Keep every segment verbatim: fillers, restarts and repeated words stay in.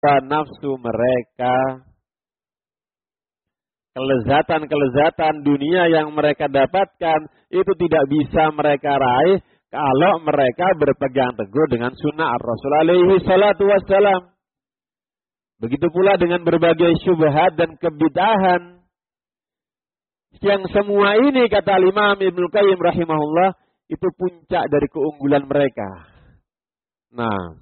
nafsu mereka. Kelezatan-kelezatan dunia yang mereka dapatkan itu tidak bisa mereka raih kalau mereka berpegang teguh dengan sunnah Rasul alaihi salatu wassalam. Begitu pula dengan berbagai syubhat dan kebid'ahan. Yang semua ini kata Imam Ibnu Qayyim rahimahullah itu puncak dari keunggulan mereka. Nah,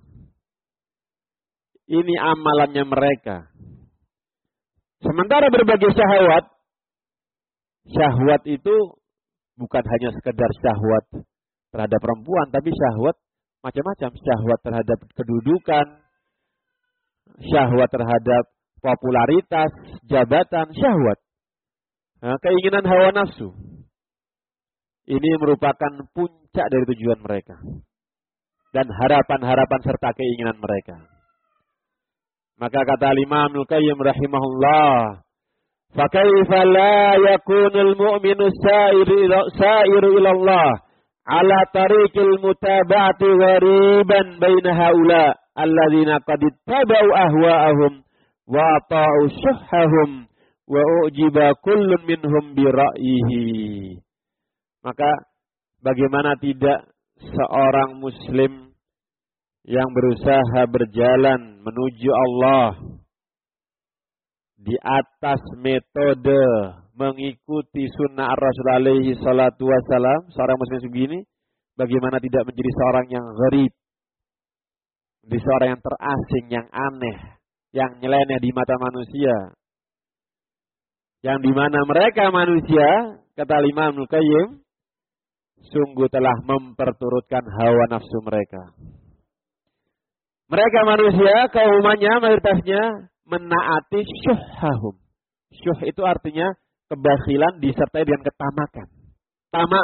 ini amalannya mereka. Sementara berbagai syahwat, syahwat itu bukan hanya sekedar syahwat terhadap perempuan, tapi syahwat macam-macam. Syahwat terhadap kedudukan, syahwat terhadap popularitas, jabatan, syahwat. Nah, keinginan hawa nafsu. Ini merupakan puncak dari tujuan mereka. Dan harapan-harapan serta keinginan mereka. Maka kata Imam Al-Qayyim rahimahullah, "Fakaifa la yakunul mu'minu sa'iru ila Allah ala tariqil mutaba'ati ghariban baina haula alladzina qad ittaba'u ahwa'ahum wa ata'u syuhhahum wa ujiba kullun minhum bi ra'yihi." Maka bagaimana tidak seorang muslim yang berusaha berjalan menuju Allah di atas metode mengikuti sunnah Rasul alaihi salatu wassalam, seorang muslim begini, bagaimana tidak menjadi seorang yang gharib, menjadi seorang yang terasing, yang aneh, yang nyeleneh di mata manusia, yang dimana mereka manusia, kata Imam Al-Qayyim, sungguh telah memperturutkan hawa nafsu mereka. Mereka manusia, kaum umatnya, mayoritasnya menaati syuhhahum. Syuh itu artinya kebakhilan disertai dengan ketamakan. Tamak.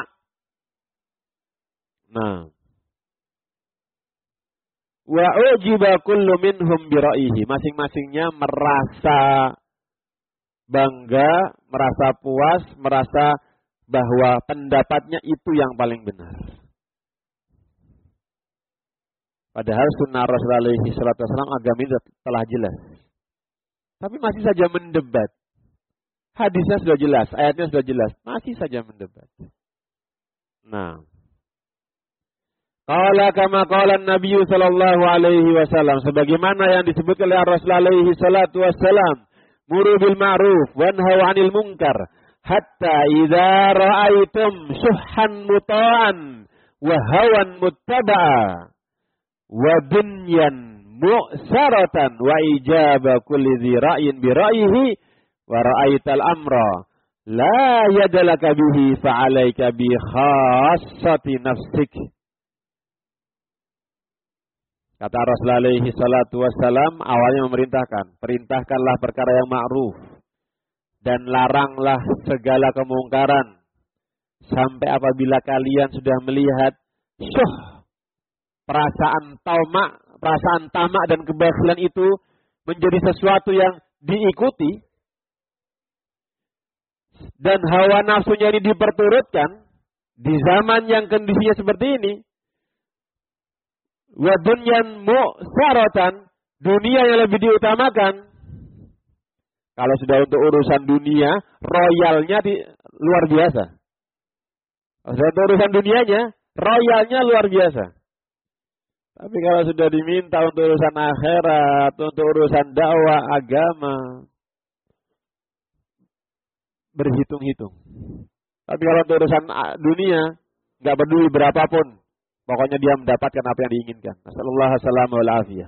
Nah. Wa ujiba kullu minhum bi ra'yihi. Masing-masingnya merasa bangga, merasa puas, merasa bahwa pendapatnya itu yang paling benar. Padahal sunnah Rasulullah alaihi salatu wasallam agama ini telah jelas. Tapi masih saja mendebat. Hadisnya sudah jelas, ayatnya sudah jelas, masih saja mendebat. Nah. Qala kama qala Nabi sallallahu alaihi wasallam, sebagaimana yang disebutkan oleh Rasulullah alaihi salatu wasallam, muru bil ma'ruf wanhau 'anil munkar hatta idza ra'aitum syuhhan muta'an wa hawan muttaba'a wa dunyan mu'saratan wa ijaba kulli dhi ra'yin bi ra'yihi wa ra'aital amra la yadalaka bihi fa'alaika bi khassati nafsik. Kata Rasulullah alaihi salatu wassalam awalnya memerintahkan, perintahkanlah perkara yang ma'ruf dan laranglah segala kemungkaran sampai apabila kalian sudah melihat syuh, perasaan tamak, perasaan tamak dan kebakhilan itu menjadi sesuatu yang diikuti dan hawa nafsunya ini diperturutkan di zaman yang kondisinya seperti ini. Wa dunyan mu'saratan, dunia yang lebih diutamakan. Kalau sudah untuk urusan dunia, royalnya di, luar biasa. Kalau sudah untuk urusan dunianya, royalnya luar biasa. Tapi kalau sudah diminta untuk urusan akhirat, untuk urusan dakwah agama, berhitung-hitung. Tapi kalau untuk urusan dunia, nggak peduli berapapun, pokoknya dia mendapatkan apa yang diinginkan. Nasallallahu alaihi wasallam.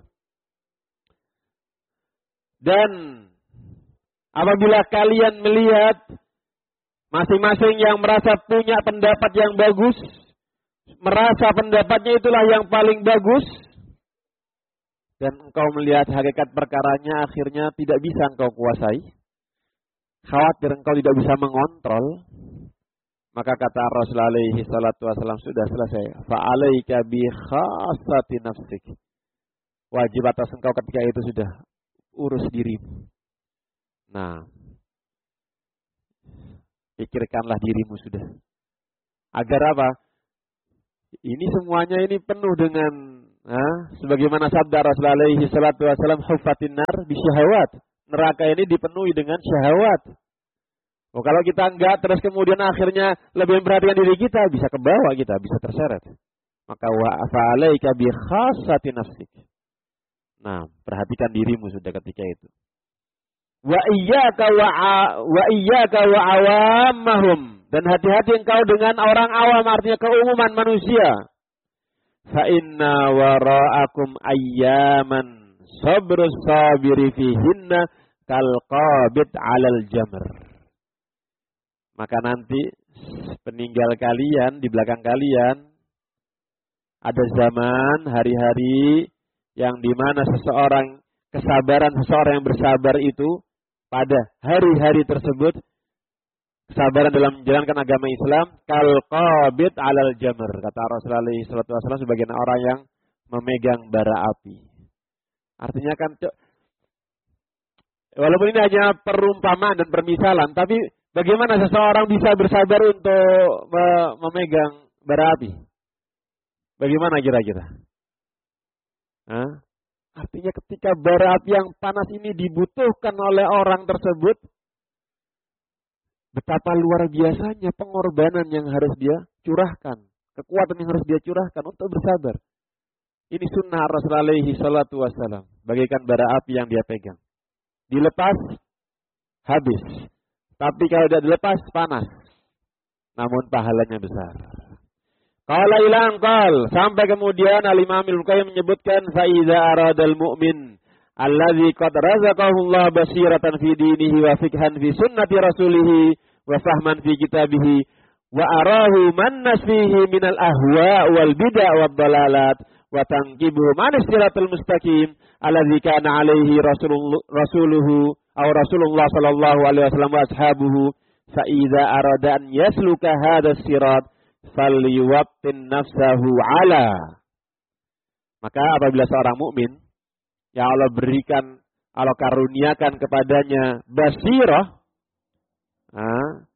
Dan apabila kalian melihat masing-masing yang merasa punya pendapat yang bagus, merasa pendapatnya itulah yang paling bagus, dan engkau melihat hakikat perkaranya akhirnya tidak bisa engkau kuasai, khawatir engkau tidak bisa mengontrol, maka kata Rasulullah alaihi salatu wasallam, sudah selesai. Fa'alaika bi khassati nafsik. Wajib atas engkau ketika itu sudah urus dirimu. Nah, pikirkanlah dirimu sudah. Agar apa? Ini semuanya ini penuh dengan Nah, sebagaimana sabda Rasulullah alaihi salatu wasallam, huffatin nar bisyahawat. Neraka ini dipenuhi dengan syahwat. Oh, kalau kita enggak terus kemudian akhirnya lebih memperhatikan diri kita, bisa ke bawah kita, bisa terseret. Maka wa fa'alaika bi khassati nafsik. Nah, perhatikan dirimu sudah ketika itu. Wa iyyaka wa wa iyyaka wa awammahum, dan hati-hati engkau dengan orang awam, artinya keumuman manusia. Fa inna wara'akum ayyaman sabrus sabiri fihinna kal qabid 'alal jamr. Maka nanti peninggal kalian, di belakang kalian ada zaman, hari-hari yang dimana seseorang, kesabaran seseorang yang bersabar itu pada hari-hari tersebut, kesabaran dalam menjalankan agama Islam, kal qabid 'alal jamr, kata Rasulullah shallallahu alaihi wasallam, sebagian orang yang memegang bara api. Artinya kan, walaupun ini hanya perumpamaan dan permisalan, tapi bagaimana seseorang bisa bersabar untuk memegang bara api? Bagaimana kira-kira? Hah? Artinya ketika bara api yang panas ini dibutuhkan oleh orang tersebut, betapa luar biasanya pengorbanan yang harus dia curahkan, kekuatan yang harus dia curahkan untuk bersabar. Ini sunnah Rasulullah alaihi salatu wassalam, bagaikan bara api yang dia pegang. Dilepas, habis. Tapi kalau tidak dilepas, panas. Namun pahalanya besar. Qala ilang qal, sampai kemudian Al-Imam Ibnu Qayyim menyebutkan, fa iza aradal mu'min allazi qad razaqahu Allah basiratan fi dinihi wa fiqhan fi sunnati rasulih wa fahman fi kitabih wa arahu man nasfihi minal ahwa wal bid'ah wad dalalat wa tanqibuhu man siratal mustaqim allazi kana alaihi rasulullah rasuluhu aw rasulullah sallallahu alaihi wasallam wa ashabuhu, fa iza arada an yasluka hadzal sirat falyuwattin nafsahu ala. Maka apabila seorang mukmin yang Allah berikan, Allah karuniakan kepadanya basirah, nah,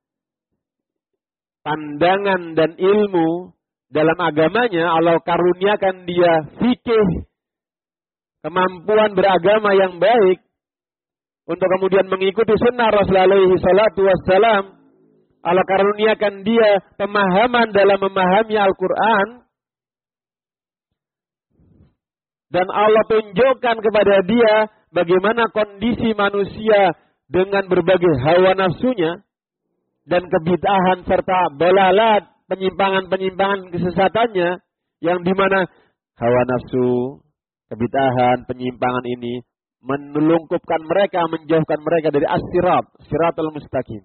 pandangan dan ilmu dalam agamanya, Allah karuniakan dia fikih, kemampuan beragama yang baik, untuk kemudian mengikuti sunnah Rasulullah alaihi salatu wassalam. Allah karuniakan dia pemahaman dalam memahami Al-Quran, dan Allah tunjukkan kepada dia bagaimana kondisi manusia dengan berbagai hawa nafsunya dan kebid'ahan serta dalalat, penyimpangan-penyimpangan kesesatannya, yang dimana hawa nafsu, kebid'ahan, penyimpangan ini menelungkupkan mereka, menjauhkan mereka dari as-sirat, siratul mustaqim,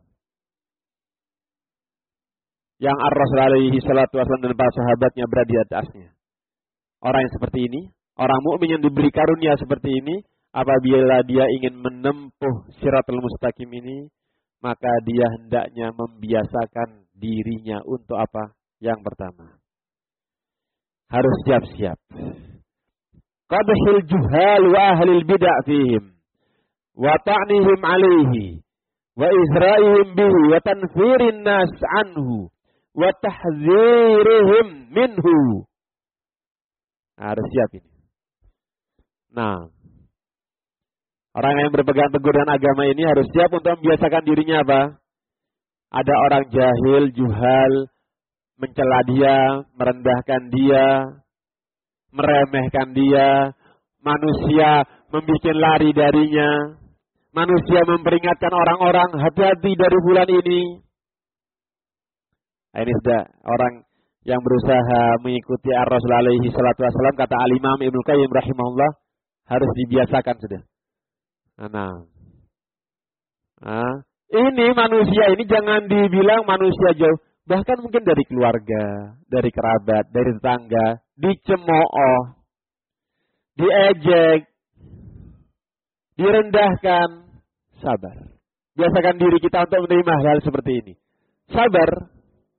yang Ar-Rasul alaihi salatu wasallam dan para sahabatnya berada di atasnya. Orang yang seperti ini, orang mukmin yang diberi karunia seperti ini, apabila dia ingin menempuh siratul mustaqim ini, maka dia hendaknya membiasakan dirinya untuk apa? Yang pertama, harus siap-siap. Qadhil juhal wa ahlil bid'ah fihim wa ta'nihim alaihi wa izra'ihim bihi wa tanfirin nas anhu wa tahdzirihim minhu. Harus siap ini. Nah, orang yang berpegang teguh dengan agama ini harus siap untuk membiasakan dirinya apa? Ada orang jahil, juhal, mencela dia, merendahkan dia, meremehkan dia, manusia membuat lari darinya, manusia memperingatkan orang-orang hati-hati dari bulan ini. Nah, ini sudah orang yang berusaha mengikuti Ar-Rasul alaihi salatu wasallam, kata Al-Imam Ibnu Qayyim rahimahullah, harus dibiasakan sudah. Nah, nah, ini manusia ini jangan dibilang manusia jauh, bahkan mungkin dari keluarga, dari kerabat, dari tetangga, dicemooh, diejek, direndahkan, sabar. Biasakan diri kita untuk menerima hal seperti ini. Sabar.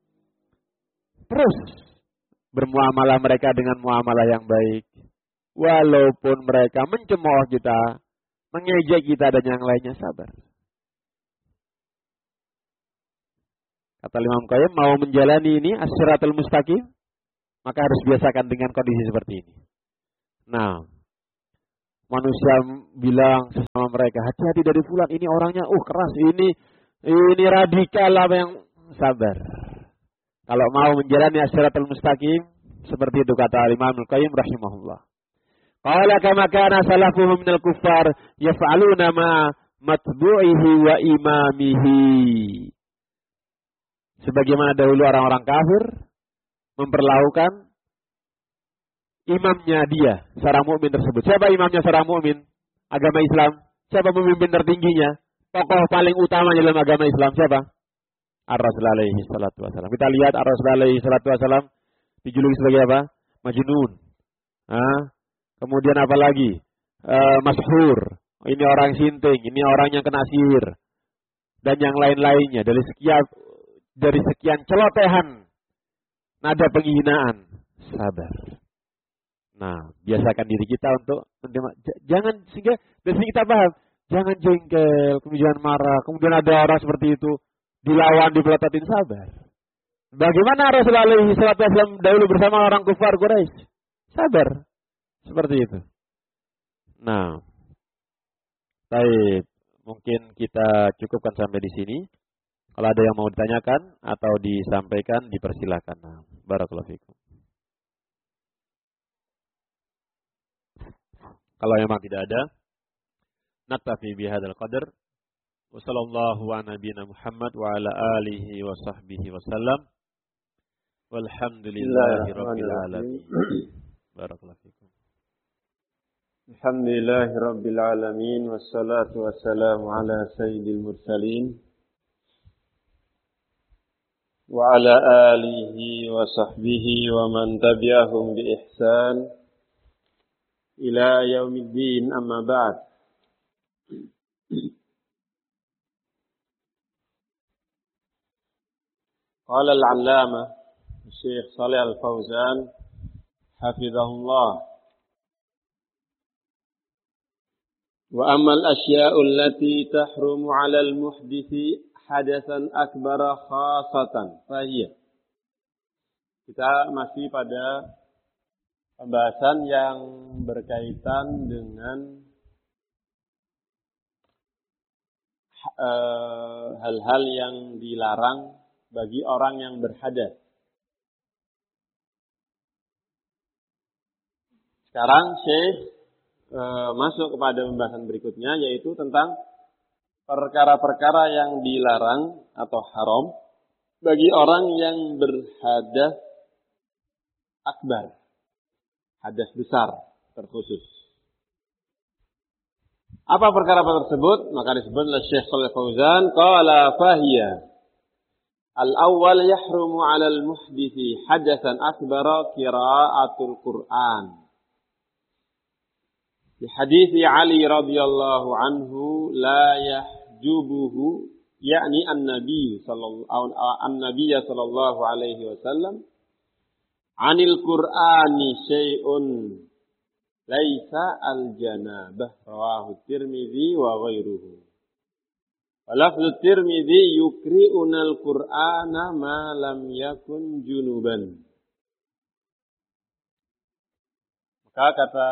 Terus bermuamalah mereka dengan muamalah yang baik. Walaupun mereka mencemooh kita, mengejek kita dan yang lainnya, sabar. Kata Imam Qayyim, mau menjalani ini as-siratul mustaqim, maka harus biasakan dengan kondisi seperti ini. Nah, manusia bilang sesama mereka, hati-hati dari fulan, ini orangnya uh keras, ini ini radikal apa yang sabar. Kalau mau menjalani as-siratal mustaqim, seperti itu kata Imam Al-Qayyim rahimahullah. Qala kama kana salafuhum minal kuffar yaf'aluna ma matbu'ihi wa imamihi. Sebagaimana dahulu orang-orang kafir memperlakukan imamnya dia, seorang mukmin tersebut. Siapa imamnya seorang mukmin? Agama Islam. Siapa pemimpin tertingginya? Tokoh paling utama dalam agama Islam siapa? Ar-Rasul alaihi salatu wasallam. Kita lihat Ar-Rasul alaihi salatu wasallam dijuluki sebagai apa? Majnun. Ah, kemudian apa lagi? E, Mashhur. Ini orang sinting, ini orang yang kena sihir. Dan yang lain-lainnya dari sekian dari sekian celotehan nada penghinaan. Sabar. Nah, biasakan diri kita untuk menerima. Jangan, sehingga dari sini kita paham, jangan jengkel, kemudian marah, kemudian ada orang seperti itu dilawan, dipelototin, sabar. Bagaimana Rasulullah alaihi salatu wasallam dahulu bersama orang kufar Quraisy? Sabar. Seperti itu. Nah, baik, mungkin kita cukupkan sampai di sini. Kalau ada yang mau ditanyakan atau disampaikan, dipersilakan. Nah, barakallahu fikum. Kalau memang tidak ada, naktafi bihadzal qadar. Wa sallallahu wa nabiyana Muhammad wa ala alihi wa sahbihi wa sallam. Walhamdulillahi rabbil alamin. Barakallahu fikum. Alhamdulillahi rabbil alamin wassalatu wassalamu ala sayyidil mursalin wa ala alihi wa sahbihi wa man tabi'ahum bi ihsan ila yaumiddin, amma ba'd. Qala al-'allamah Syekh Shalih Al-Fauzan hafizahullah, wa amma al-asya'u allati tahrumu 'ala al-muhdithi hadatsan akbara khasatan fahiyya. Kita masih pada pembahasan yang berkaitan dengan uh, hal-hal yang dilarang bagi orang yang berhadas. Sekarang Syekh uh, masuk kepada pembahasan berikutnya, yaitu tentang perkara-perkara yang dilarang atau haram bagi orang yang berhadas akbar. Hadas besar terkhusus. Apa perkara tersebut? Maka disebut oleh Syekh Shalih Fauzan, qala fahiya al-awwal yahrumu 'ala al-muhdithi hadatsan akbara qira'atul Qur'an. Di hadis Ali radhiyallahu anhu, la yahjubuhu, yakni an-nabi sallallahu an-nabiy sallallahu alaihi wasallam, anil Qur'ani syai'un laisa al-janabah, rawahu Tirmidzi wa ghairuhu. Wa lafzu Tirmidzi yukri'una al-Qur'ana ma lam yakun junuban. Maka kata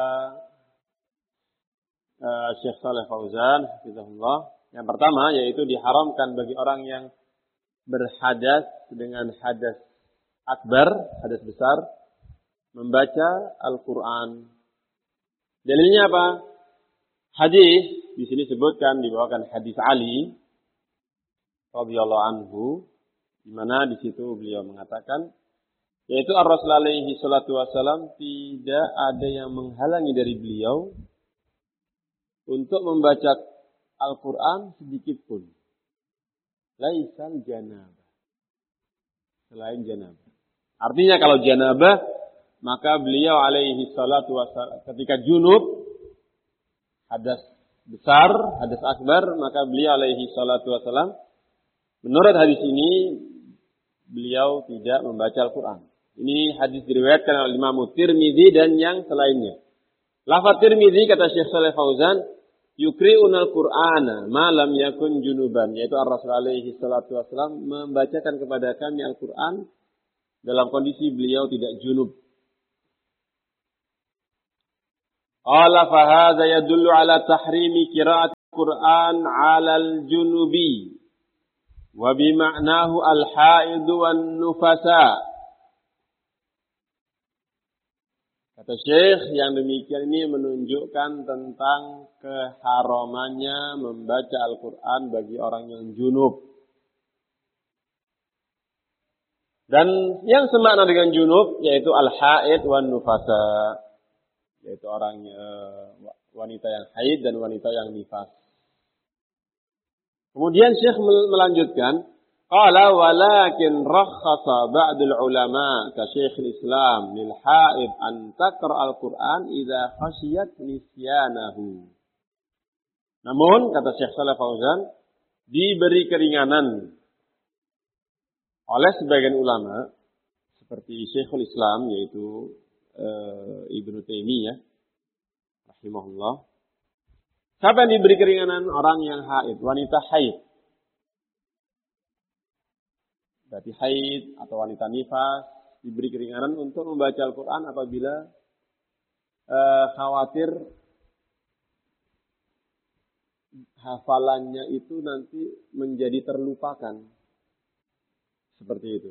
uh, Syekh Shalih Fauzan hafizahullah, yang pertama yaitu diharamkan bagi orang yang berhadas dengan hadas akbar, hadas besar, membaca Al-Quran. Dalilnya apa? Hadis di sini sebutkan, dibawakan hadis Ali radhiyallahu anhu, di mana di situ beliau mengatakan, yaitu Ar-Rasul alaihi salatu wasallam tidak ada yang menghalangi dari beliau untuk membaca Al-Quran sedikit pun. Laisal janabah, selain janabah. Artinya kalau janabah, maka beliau alaihi salatu wassalam ketika junub, hadas besar, hadas akbar, maka beliau alaihi salatu wassalam, menurut hadis ini, beliau tidak membaca Al-Quran. Ini hadis diriwayatkan oleh Imam Tirmidzi dan yang selainnya. Lafaz Tirmidzi, kata Syekh Shalih Fauzan, yukri'unal Qur'ana ma lam yakun junuban, yaitu Ar-Rasul alaihi salatu wassalam membacakan kepada kami Al-Quran dalam kondisi beliau tidak junub. Qala fa hadza yadullu ala tahrimi qira'at Qur'an 'ala al-junubi wa bima'nahu al-haid wan nufasa. Kata Syekh, yang demikian ini menunjukkan tentang keharamannya membaca Al-Quran bagi orang yang junub. Dan yang semakna dengan junub yaitu al-haid wan nufasa, yaitu orang wanita yang haid dan wanita yang nifas. Kemudian Syekh melanjutkan, qala walakin rakhasa ba'dul ulama ka Syekhul Islam lil haid an taqra al-Qur'an idza khashiyat nisyanahu. Namun kata Syekh Shalih Fauzan, diberi keringanan oleh sebagian ulama seperti Syekhul Islam yaitu e, Ibnu Taimiyah rahimahullah. Siapa yang diberi keringanan? Orang yang haid, wanita haid. Berarti haid atau wanita nifas diberi keringanan untuk membaca Al-Quran apabila e, khawatir hafalannya itu nanti menjadi terlupakan. Seperti itu.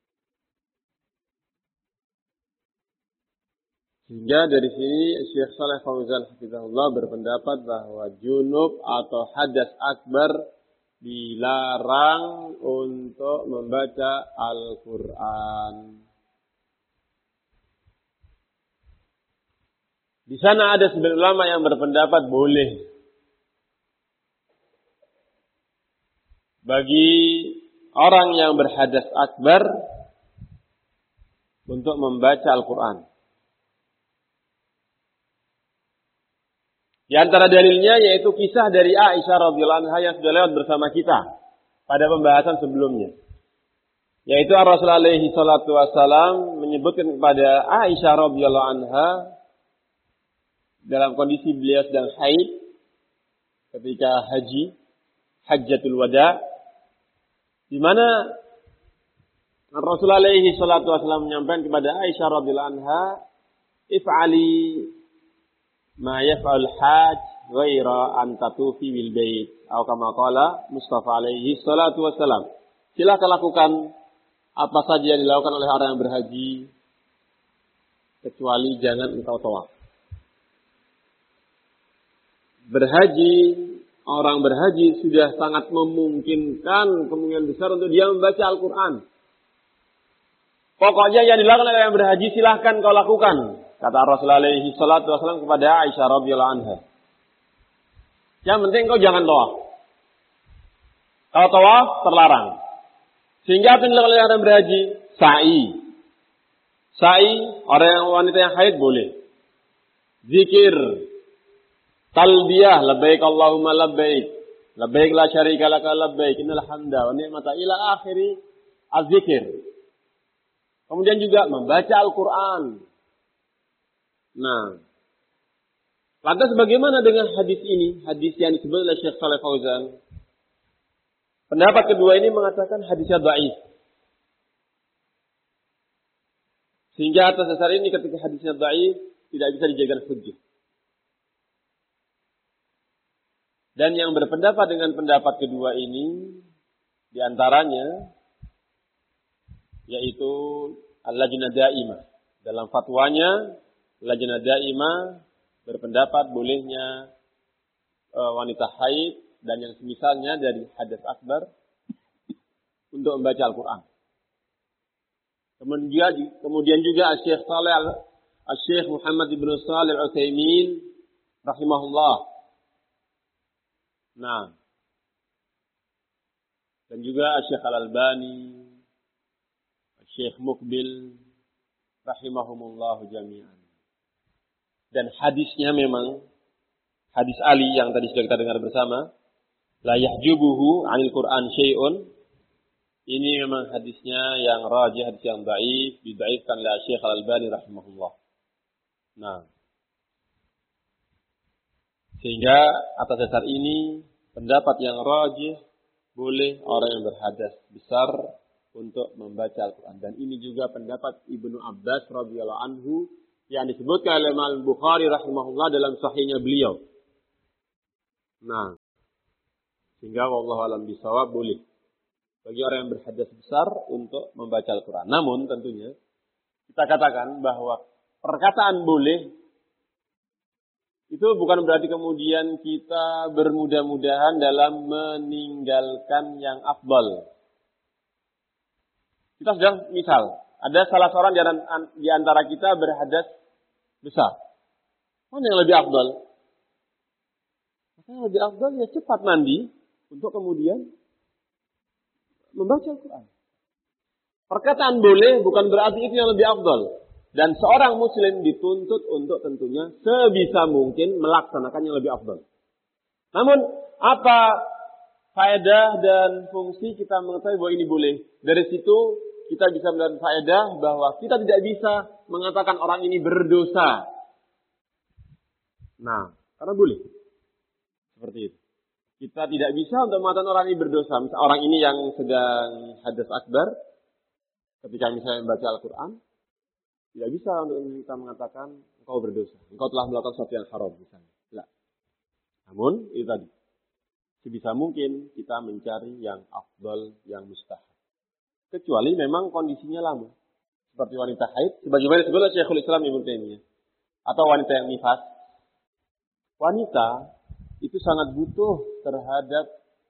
Sehingga dari sini Syekh Shalih Fauzan hafizahullah berpendapat bahwa junub atau hadas akbar dilarang untuk membaca Al-Quran. Di sana ada sebagian ulama yang berpendapat boleh bagi orang yang berhadas akbar untuk membaca Al-Quran. Di antara dalilnya yaitu kisah dari Aisyah radhiyallahu anha yang sudah lewat bersama kita pada pembahasan sebelumnya. Yaitu Rasulullah alaihi salatu wasallam menyebutkan kepada Aisyah radhiyallahu anha dalam kondisi beliau sedang haid ketika haji, hajjatul wada, di mana Rasulullah alaihi salatu wasallam menyampaikan kepada Aisyah radhiyallahu anha, "If'ali ma yaf'al hajj ghaira an tatufi bil bait." Atau kama qala Mustafa alaihi salatu wasallam. Silakan lakukan apa saja yang dilakukan oleh orang yang berhaji kecuali jangan engkau tawaf. Berhaji, orang berhaji sudah sangat memungkinkan, kemungkinan besar untuk dia membaca Al-Quran. Pokoknya yang dilakukan oleh yang berhaji silahkan kau lakukan, kata Rasulullah alaihi salatu wasallam kepada Aisyah radhiyallahu anha. Yang penting kau jangan tawaf. Kalau tawaf terlarang. Sehingga apa yang dilakukan oleh orang berhaji? Sa'i. Sa'i, orang yang wanita yang haid boleh. Zikir. Talbiyah, labbaik Allahumma labbaik. Labbaik la syarika laka labbaik. Innal hamda wa ni'mata ila akhiri az-zikir. Kemudian juga membaca Al-Quran. Nah, lantas bagaimana dengan hadis ini? Hadis yang disebut oleh Syekh Shalih Fauzan. Pendapat kedua ini mengatakan hadisnya dhaif. Sehingga atas dasar ini ketika hadisnya dhaif tidak bisa dijadikan hujjah. Dan yang berpendapat dengan pendapat kedua ini diantaranya yaitu Al-Lajnah Daimah. Dalam fatwanya Lajnah Daimah berpendapat bolehnya e, wanita haid dan yang semisalnya dari hadas akbar untuk membaca Al-Quran. Kemudian, kemudian juga Syekh Saleh Syekh Muhammad ibn Shalih Al-Utsaimin rahimahullah. Nah, dan juga Syekh Al-Albani, Syekh Mukbil rahimahumullah jami'an. Dan hadisnya memang hadis Ali yang tadi sudah kita dengar bersama, la yahjubuhu 'anil Qur'an syai'un. Ini memang hadisnya yang rajih, hadis yang dhaif, didhaifkan oleh Syekh Al-Albani rahimahullah. Nah, sehingga atas dasar ini pendapat yang rajih boleh orang yang berhadas besar untuk membaca Al-Quran. Dan ini juga pendapat Ibnu Abbas radhiyallahu anhu yang disebutkan oleh Imam Bukhari rahimahullah dalam sahihnya beliau. Nah, sehingga wallahu alam bisawab boleh bagi orang yang berhadas besar untuk membaca Al-Quran. Namun tentunya kita katakan bahwa perkataan boleh itu bukan berarti kemudian kita bermudah-mudahan dalam meninggalkan yang afdal. Kita sedang misal, ada salah seorang di antara kita berhadas besar. Mana yang lebih afdal? Yang lebih afdal ya cepat mandi untuk kemudian membaca Al-Quran. Perkataan boleh bukan berarti itu yang lebih afdal. Dan seorang muslim dituntut untuk tentunya sebisa mungkin melaksanakan yang lebih afdal. Namun apa faedah dan fungsi kita mengetahui bahwa ini boleh? Dari situ kita bisa melihat faedah bahwa kita tidak bisa mengatakan orang ini berdosa. Nah, karena boleh. Seperti itu. Kita tidak bisa untuk mengatakan orang ini berdosa. Misal orang ini yang sedang hadas akbar, ketika misalnya membaca Al-Quran, tidak bisa untuk kita mengatakan engkau berdosa. Engkau telah melakukan sesuatu yang haram misalnya. Tidak. Namun, itu tadi. Sebisa mungkin kita mencari yang afdal, yang mustahab. Kecuali memang kondisinya lama. Seperti wanita haid. Sebagaimana disebut oleh Syekhul Islam Ibnu Taimiyah. Atau wanita yang nifas. Wanita itu sangat butuh terhadap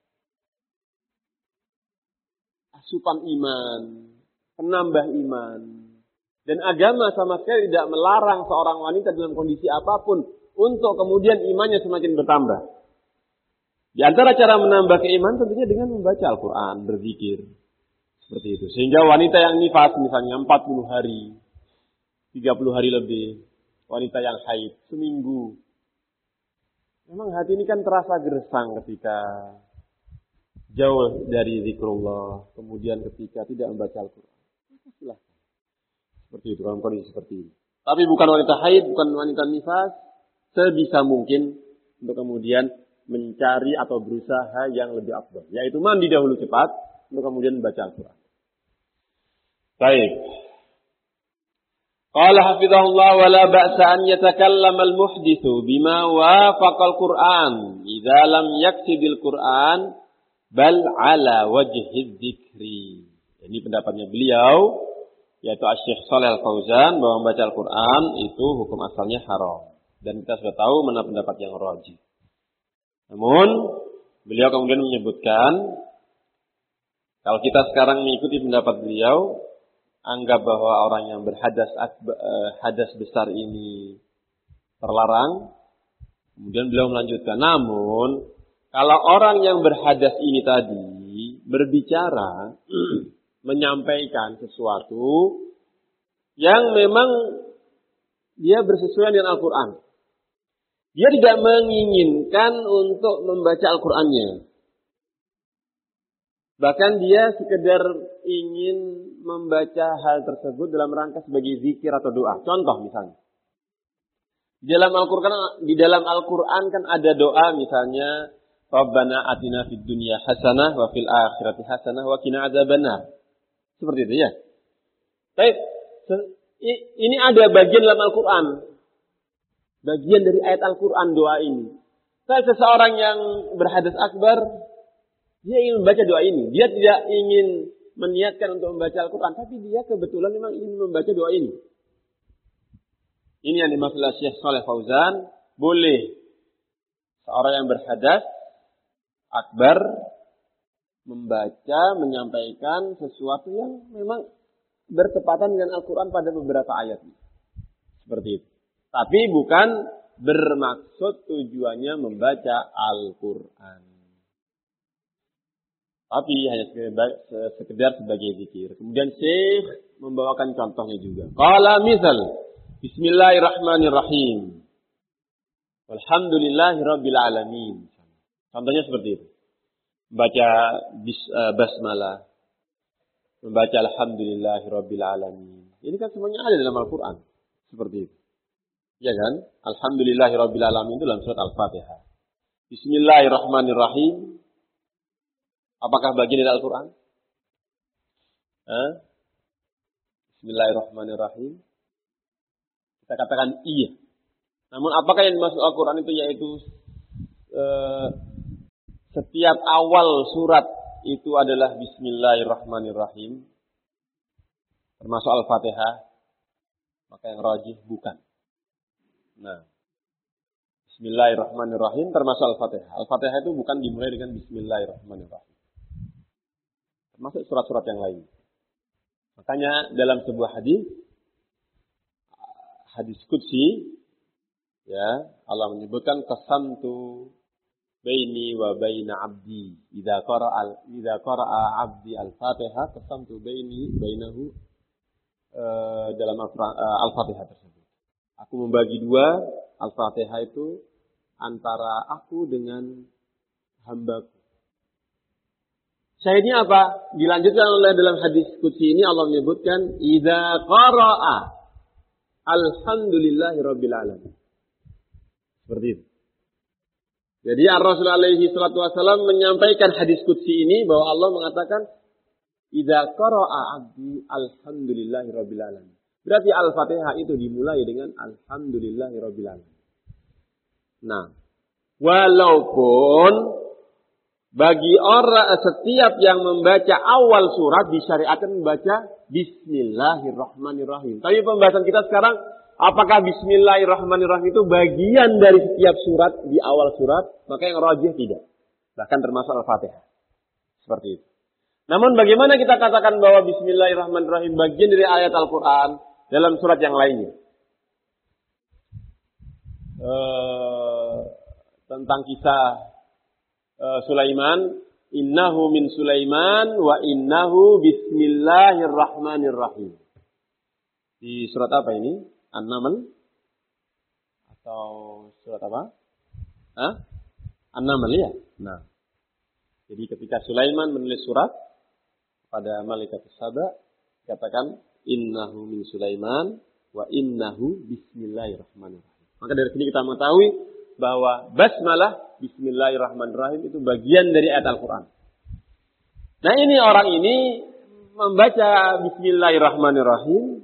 asupan iman. Penambah iman. Dan agama sama sekali tidak melarang seorang wanita dalam kondisi apapun untuk kemudian imannya semakin bertambah. Di antara cara menambah keimanan tentunya dengan membaca Al-Quran, berzikir. Seperti itu. Sehingga wanita yang nifas misalnya empat puluh hari, tiga puluh hari lebih. Wanita yang haid, seminggu. Memang hati ini kan terasa gersang ketika jauh dari zikrullah. Kemudian ketika tidak membaca Al-Quran. Silahkan. Seperti itu, dalam kondisi seperti ini. Tapi bukan wanita haid, bukan wanita nifas. Sebisa mungkin untuk kemudian mencari atau berusaha yang lebih afdal. Yaitu mandi dahulu cepat, untuk kemudian membaca Al-Quran. Baik. Qala hafizahullah wa la ba'sa an yatakallama al-muhdithu bima wafaqa al-Qur'an idza lam yaksidil Qur'an bal ala wajhi dzikri. Ini pendapatnya beliau, yaitu Asy-Syaikh Shalih Al-Fauzan, bahwa membaca Al-Quran itu hukum asalnya haram. Dan kita sudah tahu mana pendapat yang rajih. Namun, beliau kemudian menyebutkan, kalau kita sekarang mengikuti pendapat beliau, anggap bahwa orang yang berhadas hadas besar ini terlarang. Kemudian beliau melanjutkan, namun, kalau orang yang berhadas ini tadi berbicara, menyampaikan sesuatu yang memang dia bersesuaian dengan Al-Quran. Dia tidak menginginkan untuk membaca Al-Qurannya. Bahkan dia sekedar ingin membaca hal tersebut dalam rangka sebagai zikir atau doa. Contoh misalnya. Di dalam Al-Quran, di dalam Al-Quran kan ada doa misalnya, Rabbana atina fid dunya hasanah wa fil akhirati hasanah wa qina adzabannar. Seperti itu ya. Baik, ini ada bagian dalam Al-Quran. Bagian dari ayat Al-Quran doa ini. Saya seseorang yang berhadas akbar, dia ingin membaca doa ini. Dia tidak ingin meniatkan untuk membaca Al-Quran, tapi dia kebetulan memang ingin membaca doa ini. Ini yang dimaksud oleh Syekh Shalih Fauzan, boleh seorang yang berhadas akbar membaca, menyampaikan sesuatu yang memang bertepatan dengan Al-Quran pada beberapa ayat. Seperti itu. Tapi bukan bermaksud tujuannya membaca Al-Quran. Tapi hanya sekedar, sekedar sebagai zikir. Kemudian Syekh membawakan contohnya juga. Qala misal, Bismillahirrahmanirrahim. Walhamdulillahirabbil alamin. Contohnya seperti itu. Membaca bis, uh, basmalah, membaca alhamdulillahirabbil alamin. Ini kan semuanya ada dalam Al-Qur'an. Seperti itu. Ya kan? Alhamdulillahirabbil alamin itu dalam surat Al-Fatihah. Bismillahirrahmanirrahim. Apakah bagian dari Al-Qur'an? Hah? Bismillahirrahmanirrahim. Kita katakan iya. Namun apakah yang dimaksud Al-Quran itu yaitu eh, setiap awal surat itu adalah Bismillahirrahmanirrahim, termasuk Al-Fatihah? Maka yang rajih bukan. Nah, Bismillahirrahmanirrahim termasuk Al-Fatihah. Al-Fatihah itu bukan dimulai dengan Bismillahirrahmanirrahim. Termasuk surat-surat yang lain. Makanya dalam sebuah hadis, hadis qudsi, ya, Allah menyebutkan qasamtu baini wa baina abdi idza qara'a idza qara'a abdi al-Fatihah qasamtu baini bainahu uh, dalam Al-Fatihah tersebut. Aku membagi dua Al-Fatihah itu antara aku dengan hambaku. Syahidnya apa? Dilanjutkan oleh dalam hadis qudsi ini Allah menyebutkan idza qara'a alhamdulillahirabbil alamin. Seperti itu. Jadi Rasulullah alaihi salatu wasallam menyampaikan hadis qudsi ini bahwa Allah mengatakan idza qara'a 'abdi alhamdulillahirabbil alamin. Berarti Al-Fatihah itu dimulai dengan alhamdulillahirabbil alamin. Nah, walaupun bagi orang setiap yang membaca awal surat disyariatkan membaca Bismillahirrahmanirrahim. Tapi pembahasan kita sekarang, apakah Bismillahirrahmanirrahim itu bagian dari setiap surat di awal surat? Maka yang rajih tidak. Bahkan termasuk Al-Fatihah. Seperti itu. Namun bagaimana kita katakan bahwa Bismillahirrahmanirrahim bagian dari ayat Al-Quran dalam surat yang lainnya? Uh, tentang kisah uh, Sulaiman. Innahu min Sulaiman wa innahu bismillahirrahmanirrahim. Di surat apa ini? An-Naml? Atau surat apa? Hah? An-Naml ya? Nah. Jadi ketika Sulaiman menulis surat pada malaikat Saba, katakan innahu min Sulaiman wa innahu bismillahirrahmanirrahim. Maka dari sini kita mengetahui bahwa basmalah Bismillahirrahmanirrahim itu bagian dari ayat Al-Quran. Nah ini orang ini membaca Bismillahirrahmanirrahim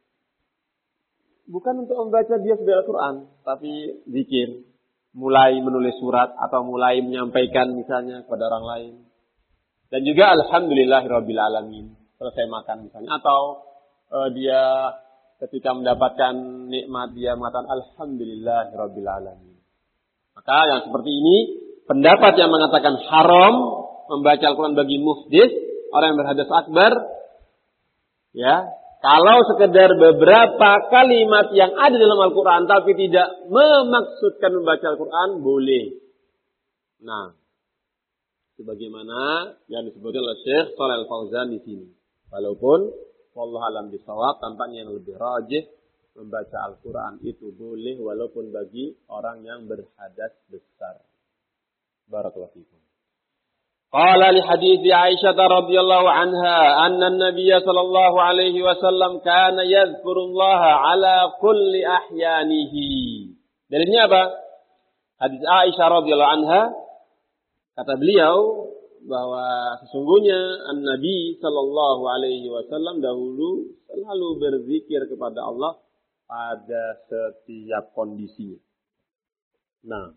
bukan untuk membaca dia sebagai Al-Quran, tapi zikir, mulai menulis surat atau mulai menyampaikan misalnya kepada orang lain. Dan juga Alhamdulillahirabbil alamin, selesai makan misalnya, atau uh, dia ketika mendapatkan nikmat dia mengatakan Alhamdulillahirabbil alamin. Maka yang seperti ini, pendapat yang mengatakan haram membaca Al-Quran bagi muhdits, orang yang berhadas akbar, ya, kalau sekedar beberapa kalimat yang ada dalam Al-Quran tapi tidak memaksudkan membaca Al-Quran, boleh. Nah, sebagaimana yang disebutkan oleh Syekh Shalih Al-Fauzan di sini. Walaupun wallahu a'lam bishawab, tampaknya yang lebih rajih membaca Al-Quran itu boleh walaupun bagi orang yang berhadas besar. Barakallahu fikum. Qala li hadithi Aisyah radhiyallahu anha anna an-nabiy sallallahu alaihi wasallam kana yadhkurullaha ala kulli ahyanihi. Dalilnya apa? Hadis Aisyah radhiyallahu anha, kata beliau bahwa sesungguhnya an-nabi sallallahu alaihi wasallam dahulu selalu berzikir kepada Allah pada setiap kondisi. Nah,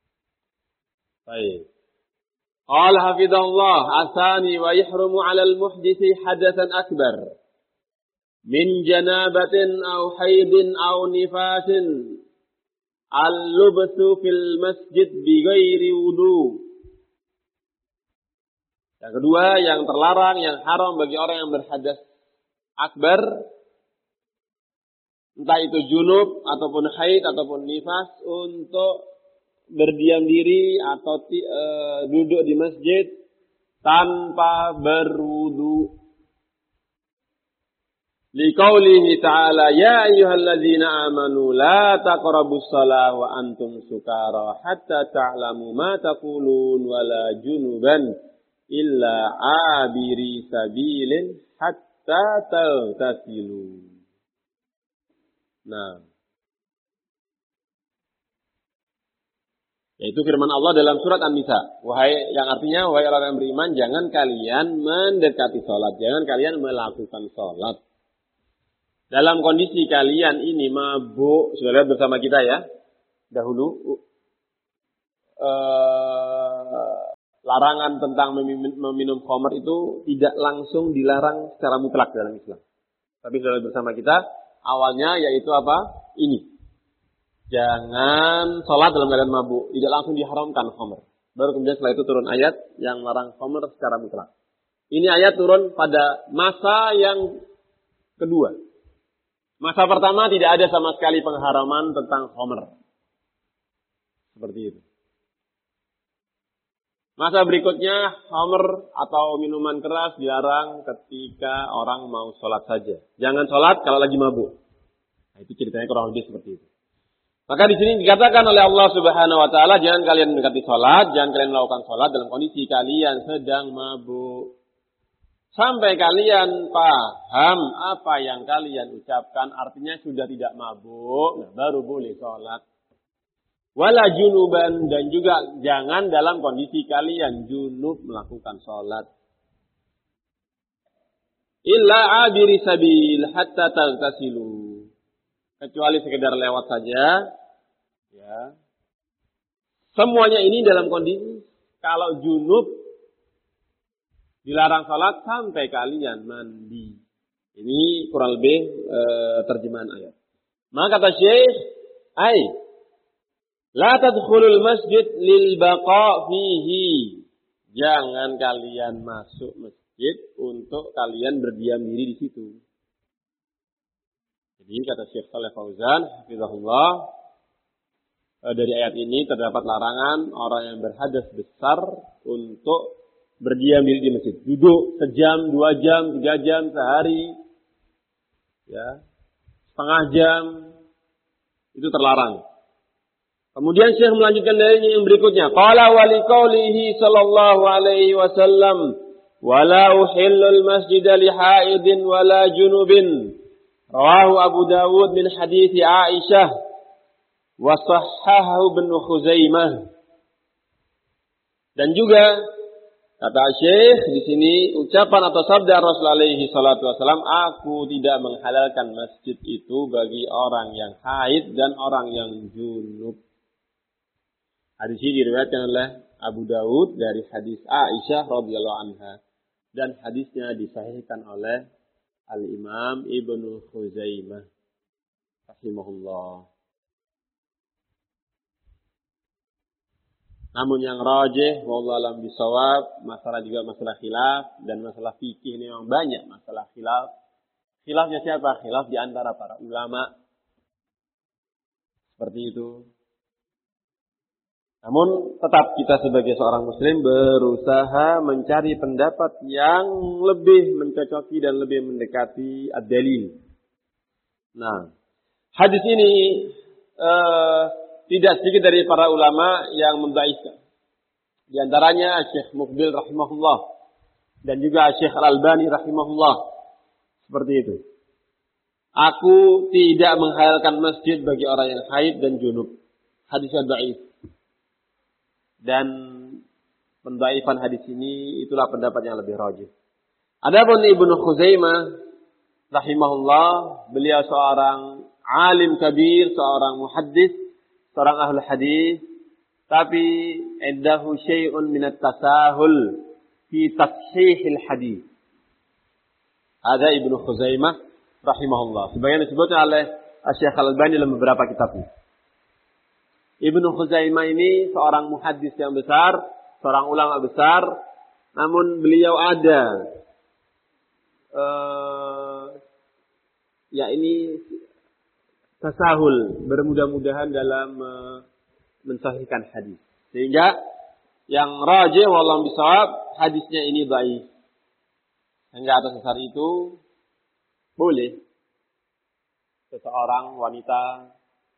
baik. Qala hafidhahullah asani wa yahrumu 'ala al-muhditsi hadatsan akbar min janabatin aw haidin aw nifasin al-lubsu fil masjid bighairi wudu. Yang kedua, yang terlarang, yang haram bagi orang yang berhadas akbar, entah itu junub, ataupun haid, ataupun nifas, untuk berdiam diri atau e, duduk di masjid tanpa berwudu. Liqaulihi ta'ala, ya ayyuhalladzina amanu la taqrabus shalah wa antum sukara hatta ta'lamu ma taqulun wa la junuban illa abiri sabilin hatta taghtasilu. Nah, yaitu firman Allah dalam surat An-Nisa. Wahai, yang artinya, wahai orang yang beriman, jangan kalian mendekati sholat. Jangan kalian melakukan sholat. dalam kondisi kalian ini mabuk, sudah lihat bersama kita ya, dahulu uh, larangan tentang meminum, meminum khamr itu tidak langsung dilarang secara mutlak dalam Islam. Tapi sudah lihat bersama kita, awalnya yaitu apa? Ini. Jangan sholat dalam keadaan mabuk, tidak langsung diharamkan khamr. Baru kemudian setelah itu turun ayat yang melarang khamr secara mutlak. Ini ayat turun pada masa yang kedua. Masa pertama tidak ada sama sekali pengharaman tentang khamr. Seperti itu. Masa berikutnya khamr atau minuman keras dilarang ketika orang mau sholat saja. Jangan sholat kalau lagi mabuk. Nah, itu ceritanya kurang lebih seperti itu. Maka di sini dikatakan oleh Allah Subhanahu wa taala, jangan kalian mendekati salat, jangan kalian melakukan salat dalam kondisi kalian sedang mabuk. Sampai kalian paham apa yang kalian ucapkan, artinya sudah tidak mabuk, nah baru boleh salat. Wala junuban, dan juga jangan dalam kondisi kalian junub melakukan salat. Illa abiri sabil hatta taghtasilu. Kecuali sekedar lewat saja, ya. Semuanya ini dalam kondisi kalau junub dilarang salat sampai kalian mandi. Ini kurang lebih e, terjemahan ayat. Maka kata Syekh, "Ai la tadkhulul masjid lil baqa fihi." Jangan kalian masuk masjid untuk kalian berdiam diri di situ. Jadi kata Syekh Shalih Fauzan, hafizahullah, dari ayat ini terdapat larangan orang yang berhadas besar untuk berdiam diri di masjid. Duduk sejam, dua jam, tiga jam, sehari, ya, setengah jam, itu terlarang. Kemudian Syekh melanjutkan dari yang berikutnya. Qala wa liqaulihi sallallahu alaihi wasallam, "Wala uhillul masjida li haidin wala junubin." Rawahu Abu Dawud min hadithi Aisyah wa sahhahu Ibnu Khuzaimah. Dan juga kata Syekh di sini ucapan atau sabda Rasulullah alaihi salatu wasallam, aku tidak menghalalkan masjid itu bagi orang yang haid dan orang yang junub. Hadis ini diriwayatkan oleh Abu Dawud dari hadis Aisyah radhiyallahu anha dan hadisnya disahihkan oleh Al-Imam Ibnu Khuzaimah rahimahullah. Namun yang rajih wallahu a'lam bishawab, masalah juga masalah khilaf dan masalah fikih ini memang banyak masalah khilaf. Khilafnya siapa? Khilaf di antara para ulama. Seperti itu. Namun tetap kita sebagai seorang muslim berusaha mencari pendapat yang lebih mencocoki dan lebih mendekati ad-dalil. Nah, hadis ini uh, tidak sedikit dari para ulama yang mendhaifkan. Di antaranya Syekh Muqbil rahimahullah dan juga Syekh Al-Albani rahimahullah. Seperti itu. Aku tidak menghalalkan masjid bagi orang yang haid dan junub. Hadisnya dhaif. Dan pendhaifan hadis ini itulah pendapat yang lebih rajih. Adapun Ibnu Khuzaimah rahimahullah, beliau seorang alim kabir, seorang muhaddis, seorang ahli hadis, tapi indahu syai'un min at-tasahul fi tashihil hadis. Ada Ibnu Khuzaimah rahimahullah. Sebagian disebutnya oleh Syekh Al-Albani dalam beberapa kitabnya. Ibnu Khuzaimah ini seorang muhaddis yang besar, seorang ulama besar, namun beliau ada uh, ya ini tasahul, bermudah-mudahan dalam uh, mensahihkan hadis. Sehingga yang rajih wallahu bisawab, hadisnya ini dhaif. Hingga atas dasar itu boleh seseorang wanita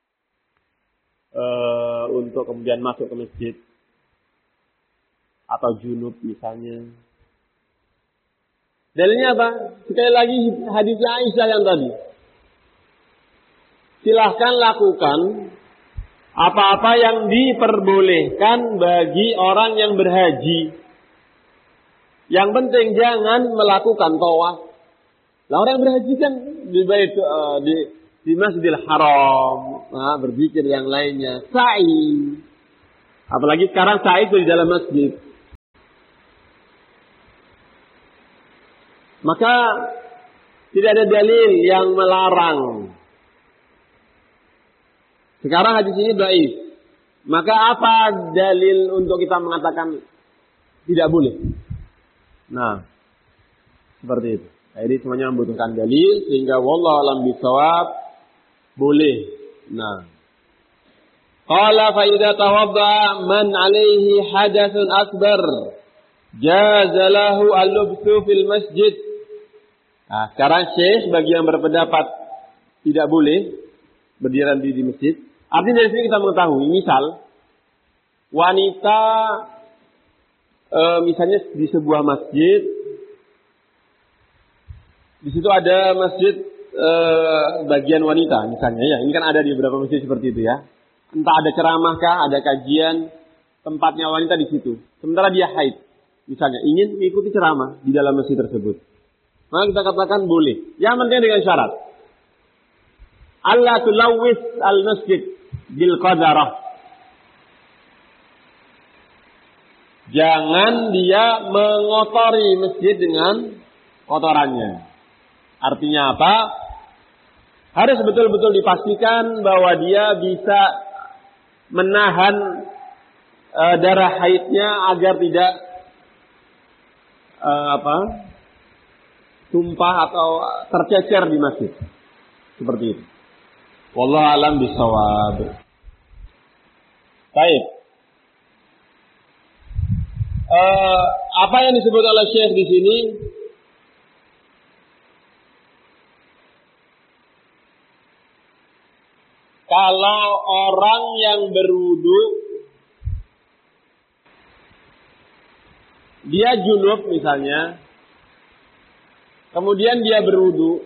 Uh, untuk kemudian masuk ke masjid atau junub misalnya. Dalilnya apa? Sekali lagi hadis Aisyah yang tadi. Silahkan lakukan apa-apa yang diperbolehkan bagi orang yang berhaji. Yang penting jangan melakukan tawaf. Lah orang yang berhaji kan di bait uh, di di Masjidil Haram, nah, berzikir yang lainnya, sa'i. Apalagi sekarang sa'i itu di dalam masjid. Maka tidak ada dalil yang melarang. Sekarang hadis ini dhaif. Maka apa dalil untuk kita mengatakan tidak boleh? Nah, seperti itu. Jadi semuanya membutuhkan dalil sehingga wallahu alam bisawab boleh. Nah, qala fa idza tawadda man alaihi hadatsun akbar jaza lahu al-lubthu fil masjid. Nah, sekarang Syekh bagi yang berpendapat tidak boleh berdiri di masjid. Artinya dari sini kita mengetahui, misal wanita e, misalnya di sebuah masjid, di situ ada masjid e, bagian wanita misalnya ya, ini kan ada di beberapa masjid seperti itu ya. Entah ada ceramah kah, ada kajian, tempatnya wanita di situ. Sementara dia haid, misalnya ingin mengikuti ceramah di dalam masjid tersebut. Maka kita katakan boleh. Yang penting dengan syarat. Allah tulawis al-masjid bil qadarah. Jangan dia mengotori masjid dengan kotorannya. Artinya apa? Harus betul-betul dipastikan bahwa dia bisa menahan e, darah haidnya agar tidak e, apa? tumpah atau tercecer di masjid. Seperti itu. Wallahu a'lam bishawab. Baik. Uh, apa yang disebut oleh Syekh di sini? Kalau orang yang berwudu dia junub misalnya, kemudian dia berwudu,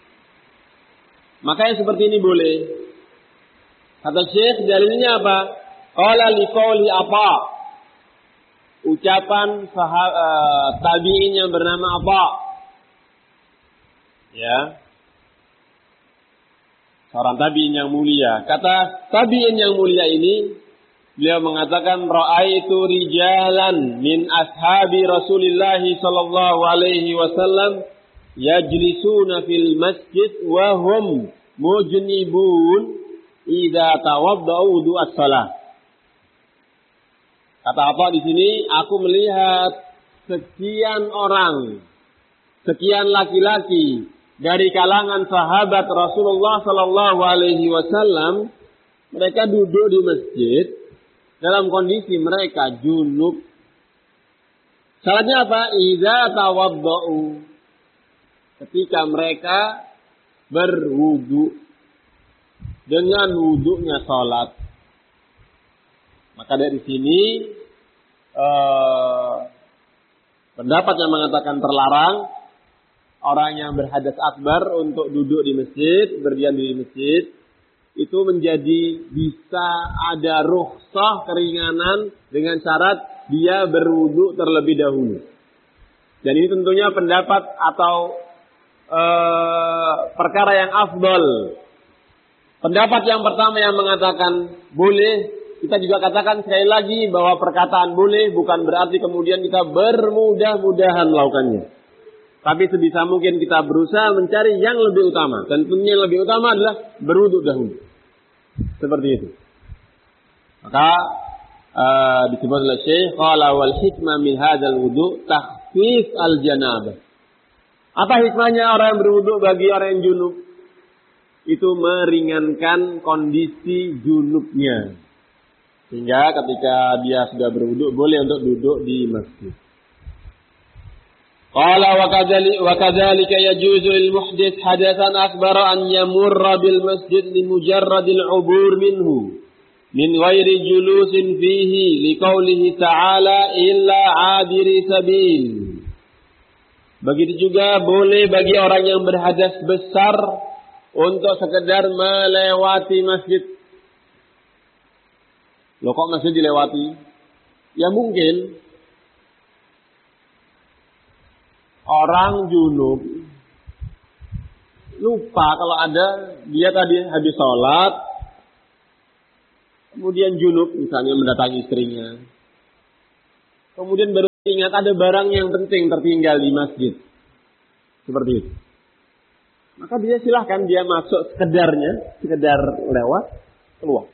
maka yang seperti ini boleh. Kata Syekh, dalilnya apa? Qala liqauli apa? Ucapan sahab, uh, tabi'in yang bernama apa? Ya. Seorang tabi'in yang mulia. Kata tabi'in yang mulia ini, beliau mengatakan ra'aitu rijalan min ashabi Rasulillah sallallahu alaihi wasallam yajlisuna fil masjid wa hum mujnibun idza tawaddau wudu as-salah. Kata apa di sini? Aku melihat sekian orang, sekian laki-laki dari kalangan sahabat Rasulullah sallallahu alaihi wasallam, mereka duduk di masjid dalam kondisi mereka junub. Syaratnya apa? Idza tawaddau. Ketika mereka berwudu dengan wudunya salat. Maka dari sini eh, pendapat yang mengatakan terlarang orang yang berhadas akbar untuk duduk di masjid, berdiam di masjid, itu menjadi bisa ada rukhsah keringanan dengan syarat dia berwudu terlebih dahulu. Dan ini tentunya pendapat atau Uh, perkara yang afdol. Pendapat yang pertama yang mengatakan boleh, kita juga katakan sekali lagi bahwa perkataan boleh bukan berarti kemudian kita bermudah-mudahan melakukannya. Tapi sebisa mungkin kita berusaha mencari yang lebih utama. Dan tentunya yang lebih utama adalah berwudu dahulu. Seperti itu. Maka uh, disebut oleh Syekh qala wal hikmah min hadzal wudu takhfif al janabah. Apa hikmahnya orang yang berwudu bagi orang yang junub? Itu meringankan kondisi junubnya. Sehingga ketika dia sudah berwudu boleh untuk duduk di masjid. Qala wa kadzalika yajuzu lil muhdits hadatsan akbar an yamurra bil masjid li mujarradil ubur minhu min ghairi julusin fihi liqaulihi ta'ala illa 'abiri sabil. Begitu juga boleh bagi orang yang berhadas besar untuk sekedar melewati masjid. Loh kok masjid dilewati? Ya mungkin orang junub lupa kalau ada dia tadi habis sholat, kemudian junub misalnya mendatangi istrinya. Kemudian baru ingat ada barang yang penting tertinggal di masjid. Seperti itu. Maka dia silahkan dia masuk sekedarnya, sekedar lewat, keluar.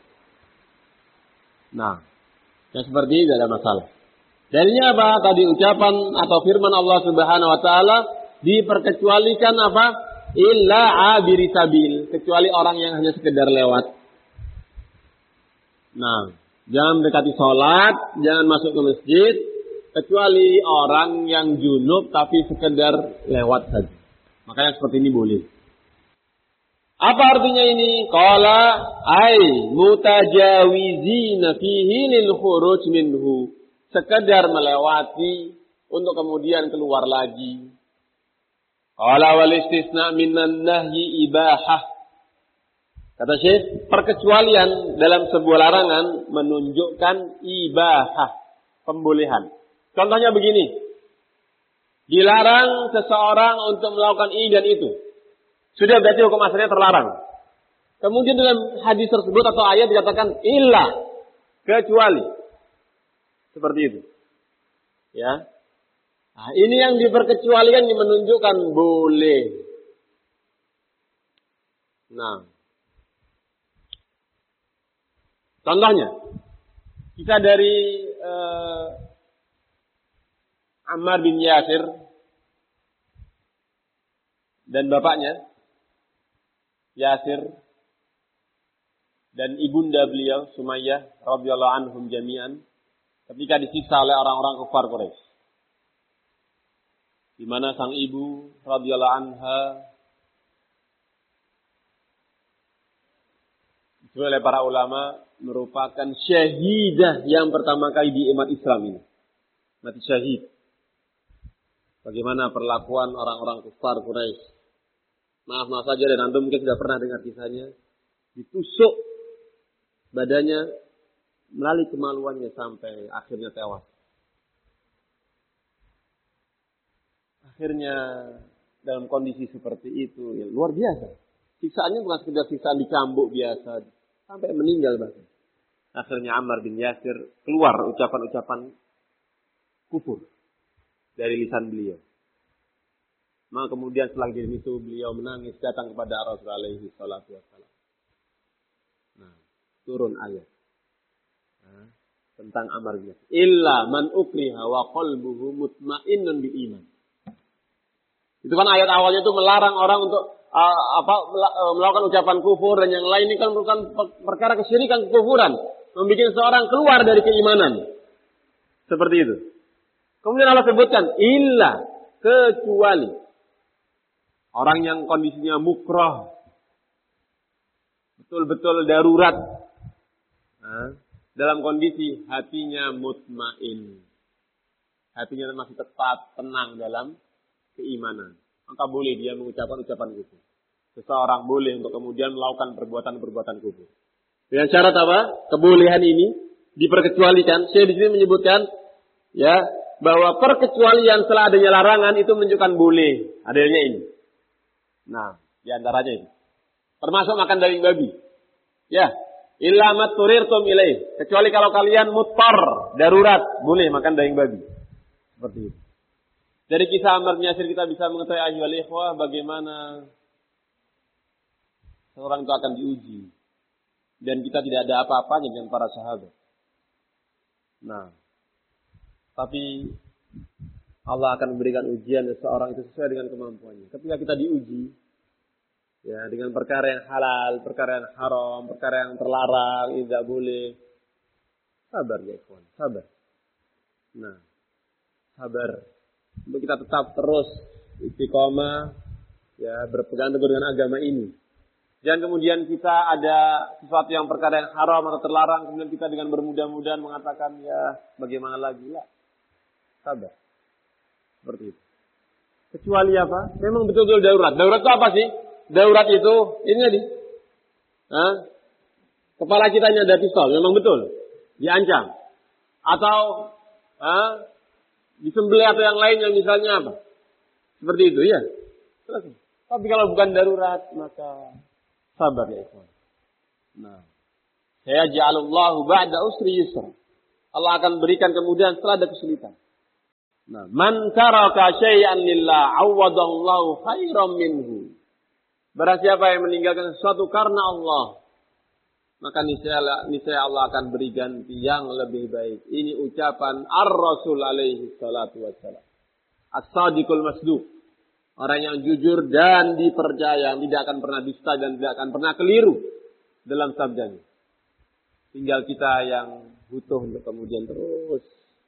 Nah, yang seperti ini tidak ada masalah. Dalilnya apa? Tadi ucapan atau firman Allah Subhanahu wa taala diperkecualikan apa? Illa abiri sabil, kecuali orang yang hanya sekedar lewat. Nah, jangan mendekati sholat, jangan masuk ke masjid, kecuali orang yang junub tapi sekedar lewat saja. Makanya seperti ini boleh. Apa artinya ini? Qala ay mutajawizina fihi lil khuruj minhu. Sekedar melewati untuk kemudian keluar lagi. Qala wal istisna minan nahyi ibahah. Kata Syekh, perkecualian dalam sebuah larangan menunjukkan ibahah, pembolehan. Contohnya begini. Dilarang seseorang untuk melakukan ini dan itu. Sudah berarti hukum asalnya terlarang. Kemudian dalam hadis tersebut atau ayat dikatakan illa, kecuali. Seperti itu. Ya. Nah, ini yang diperkecualikan yang menunjukkan boleh. Nah. Contohnya, kita dari uh, Ammar bin Yasir dan bapaknya Yasir dan ibunda beliau Sumayyah radhiyallahu anhum jami'an ketika disiksa oleh orang-orang kafir Quraisy. Di mana sang ibu radhiyallahu anha disebut oleh para ulama merupakan syahidah yang pertama kali di umat Islam ini. Mati syahid. Bagaimana perlakuan orang-orang kafir Quraisy. Maaf-maaf saja dan antum mungkin sudah pernah dengar kisahnya. Ditusuk badannya melalui kemaluannya sampai akhirnya tewas. Akhirnya dalam kondisi seperti itu ya luar biasa. Siksaannya bukan sekedar siksaan dicambuk biasa. Sampai meninggal bahkan. Akhirnya Ammar bin Yasir keluar ucapan-ucapan kufur dari lisan beliau. Maka kemudian setelah itu beliau menangis datang kepada Rasulullah alaihi salatu wassalam. Nah, turun ayat. Nah, tentang Ammar bin Yasir. Illa man ukriha wa qalbuhu mutmainnun bil iman. Itu kan ayat awalnya itu melarang orang untuk uh, apa melakukan ucapan kufur dan yang lain ini kan merupakan perkara kesyirikan, kekufuran, membuat seorang keluar dari keimanan. Seperti itu. Kemudian Allah sebutkan illa, kecuali orang yang kondisinya mukrah, betul-betul darurat, nah, dalam kondisi hatinya mutmain, hatinya masih tetap tenang dalam keimanan, maka boleh dia mengucapkan ucapan kufur. Seseorang boleh untuk kemudian melakukan perbuatan-perbuatan kufur. Dengan syarat apa? Kebolehan ini diperkecualikan. Saya di sini menyebutkan, ya, bahwa perkecualian setelah adanya larangan itu menunjukkan boleh adanya ini. Nah, di antaranya ini. Termasuk makan daging babi. Ya, illa mat turirtum ilaih. Kecuali kalau kalian muttar, darurat, boleh makan daging babi. Seperti itu. Dari kisah Ammar bin Yasir kita bisa mengetahui ayyuhal ikhwah bagaimana seorang itu akan diuji. Dan kita tidak ada apa-apanya dengan para sahabat. Nah, tapi Allah akan memberikan ujian seseorang itu sesuai dengan kemampuannya. Ketika kita diuji, ya dengan perkara yang halal, perkara yang haram, perkara yang terlarang, tidak boleh. Sabar ya ikhwan, sabar. Nah, sabar. Untuk kita tetap terus istiqomah, ya berpegang teguh dengan agama ini. Jangan kemudian kita ada sesuatu yang perkara yang haram atau terlarang, kemudian kita dengan bermudah-mudahan mengatakan ya bagaimana lagi lah. Sabar. Seperti itu. Kecuali apa? Memang betul-betul darurat. Darurat itu apa sih? Darurat itu ini tadi. Hah? Kepala kita ini ada pistol, memang betul. Diancam. Atau ah, disembelih atau yang lain yang misalnya apa? Seperti itu ya. Selesai. Tapi kalau bukan darurat, maka sabar ya ikhwan. Nah, saya ja'alallahu ba'da usri yusra. Allah akan berikan kemudahan setelah ada kesulitan. Nah, man taraka syai'an lillah, awwadallahu khairan minhu. Barang siapa yang meninggalkan sesuatu karena Allah, maka niscaya, niscaya Allah akan beri ganti yang lebih baik. Ini ucapan Ar-Rasul alaihi salatu wassalam. As-sadiqul masduq. Orang yang jujur dan dipercaya, yang tidak akan pernah dusta dan tidak akan pernah keliru dalam sabdanya. Tinggal kita yang butuh untuk kemudian terus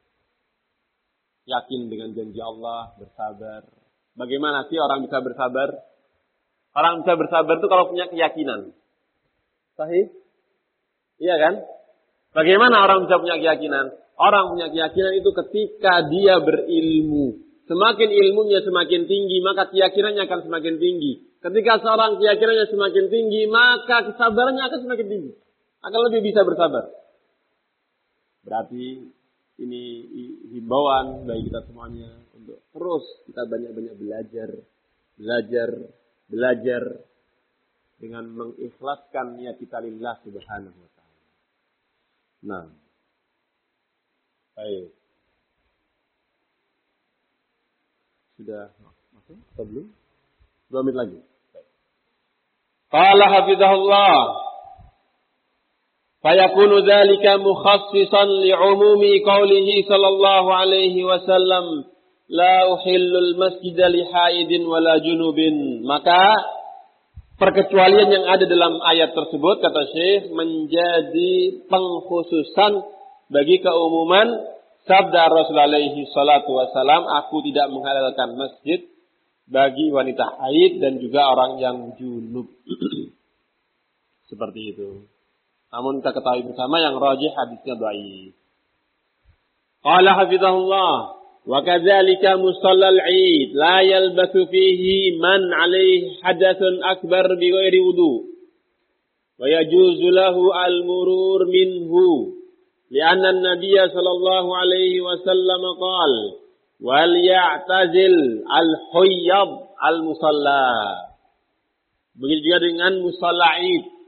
yakin dengan janji Allah, bersabar. Bagaimana sih orang bisa bersabar? Orang bisa bersabar itu kalau punya keyakinan. Sahih? Iya kan? Bagaimana orang bisa punya keyakinan? Orang punya keyakinan itu ketika dia berilmu. Semakin ilmunya semakin tinggi, maka keyakinannya akan semakin tinggi. Ketika seorang keyakinannya semakin tinggi, maka kesabarannya akan semakin tinggi. Akan lebih bisa bersabar. Berarti ini himbauan bagi kita semuanya untuk terus kita banyak-banyak belajar, belajar, belajar dengan mengikhlaskan niat kita lillah subhanahu wa ta'ala. Nah, baik. Sudah masuk atau belum? Dua menit lagi. Qala hafizahullah. Fayakunu dzalika mukhassisan li'umumi qawlihi sallallahu alaihi wasallam la uhillul masjida li haidin wala junubin. Maka perkecualian yang ada dalam ayat tersebut kata Syekh menjadi pengkhususan bagi keumuman sabda Rasulullah alaihi salatu wasalam, aku tidak menghalalkan masjid bagi wanita haid dan juga orang yang junub. Seperti itu. Namun kita ketahui bersama yang rajih hadisnya dhaif. Qala hafizahullah, wa kadzalika musallal Eid la yalbasu fihi man alaihi hadatsun akbar bi ghairi wudu. Wa yajuzu lahu al-murur minhu. Lianna an-nabiy sallallahu alaihi wasallam qala wal ya'tazil al-huyyab al-musalla. Begitu juga dengan musalla Id.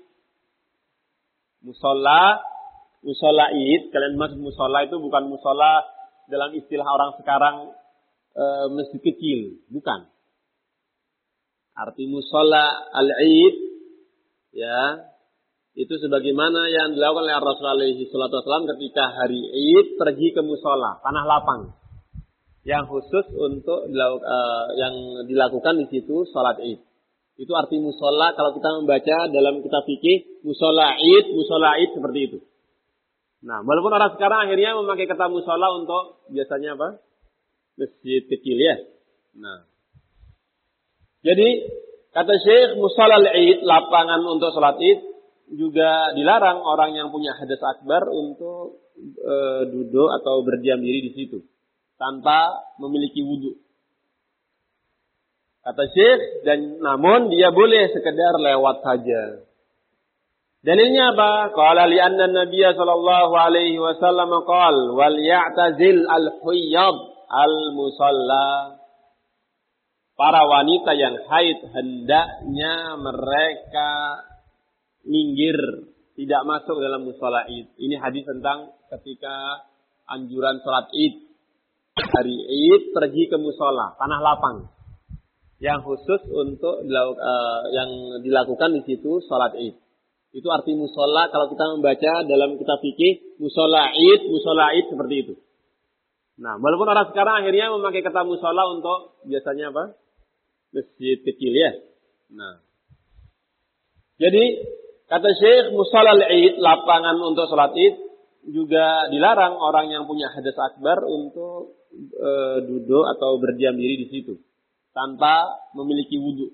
Musalla, musalla Id, kalian maksud musalla itu bukan musalla dalam istilah orang sekarang e, masjid kecil, bukan. Arti musalla al-Id ya, itu sebagaimana yang dilakukan oleh Rasulullah alaihi salatu wasallam ketika hari Id pergi ke musalla, tanah lapang. Yang khusus untuk uh, yang dilakukan di situ salat Id. Itu arti musalla kalau kita membaca dalam kitab fikih musalla Id, musalla Id seperti itu. Nah, walaupun orang sekarang akhirnya memakai kata musalla untuk biasanya apa? Masjid kecil ya. Nah. Jadi kata Syekh musalla Id, lapangan untuk salat Id juga dilarang orang yang punya hadas akbar untuk e, duduk atau berdiam diri di situ tanpa memiliki wudu. Kata Syekh, dan namun dia boleh sekedar lewat saja. Dalilnya apa? Qala li'anna an-nabiy sallallahu alaihi wasallam qala wal ya'tazil al-huyyab al-musalla. Para wanita yang haid hendaknya mereka minggir, tidak masuk dalam musalla Id. Ini hadis tentang ketika anjuran salat Id. Hari Id pergi ke musalla, tanah lapang. Yang khusus untuk uh, yang dilakukan di situ salat Id. Itu arti musalla kalau kita membaca dalam kitab fikih musalla Id, musalla Id seperti itu. Nah, walaupun orang sekarang akhirnya memakai kata musalla untuk biasanya apa? Masjid kecil ya. Nah. Jadi kata Syekh musalla Id, lapangan untuk salat Id juga dilarang orang yang punya hadas akbar untuk e, duduk atau berdiam diri di situ tanpa memiliki wudu.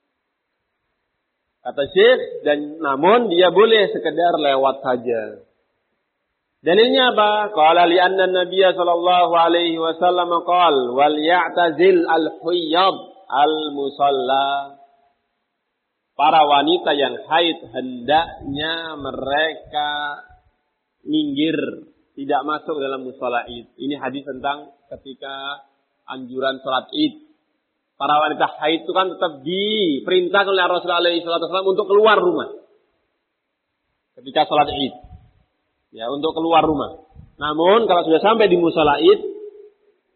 Kata Syekh, dan namun dia boleh sekedar lewat saja. Dalilnya apa? Qala li'anna an-nabiy sallallahu alaihi wasallam qala wal ya'tazil al-huyyab al-musalla. Para wanita yang haid hendaknya mereka minggir, tidak masuk dalam musalla Id. Ini hadis tentang ketika anjuran salat Id. para wanita haid itu kan tetap diperintahkan oleh Rasulullah shallallahu alaihi wasallam untuk keluar rumah ketika sholat Id. Ya, untuk keluar rumah. Namun kalau sudah sampai di musala Id,